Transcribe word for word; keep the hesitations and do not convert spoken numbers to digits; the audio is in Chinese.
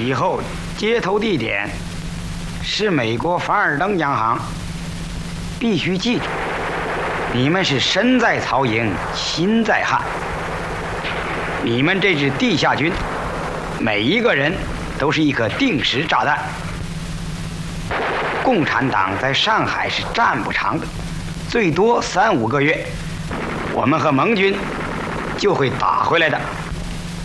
以后接头地点是美国凡尔登央行。必须记住，你们是身在曹营心在汉。你们这支地下军，每一个人都是一颗定时炸弹。共产党在上海是站不长的，最多三五个月，我们和盟军就会打回来的。